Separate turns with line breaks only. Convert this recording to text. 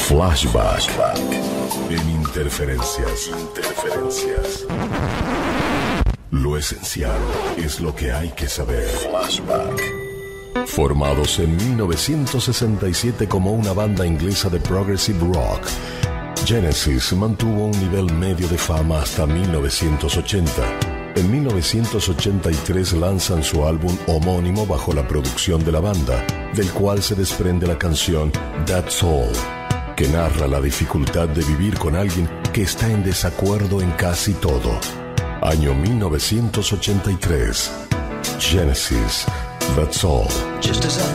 Flashback en Interferencias. Lo esencial es lo que hay que saber. Flashback. Formados en 1967 como una banda inglesa de progressive rock, Genesis mantuvo un nivel medio de fama hasta 1980. En 1983 lanzan su álbum homónimo bajo la producción de la banda, del cual se desprende la canción That's All, que narra la dificultad de vivir con alguien que está en desacuerdo en casi todo. Año 1983. Genesis, That's All.
Just as I